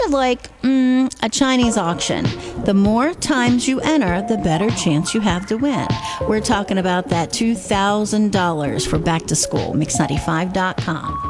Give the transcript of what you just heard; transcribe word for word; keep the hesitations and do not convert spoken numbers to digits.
of like mm, a Chinese auction. The more times you enter, the better chance you have to win. We're talking about that two thousand dollars for back to school. Mix ninety-five dot com.